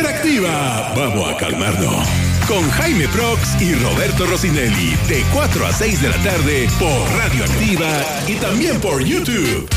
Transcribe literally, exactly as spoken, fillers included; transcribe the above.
Hiperactiva. Vamos a calmarnos. Con Jaime Prox y Roberto Rossinelli. De cuatro a seis de la tarde por Radio Activa y también por YouTube.